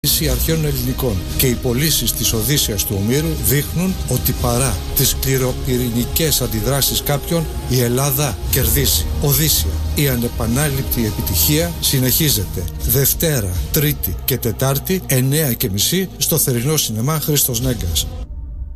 αρχαίων ελληνικών και οι πωλήσεις της Οδύσσειας του Ομήρου δείχνουν ότι παρά τις σκληροπυρηνικές αντιδράσεις κάποιων, η Ελλάδα κερδίσει. Οδύσσεια. Η ανεπανάληπτη επιτυχία συνεχίζεται Δευτέρα, Τρίτη και Τετάρτη 9:30 στο θερινό σινεμά Χρήστος Νέγκας.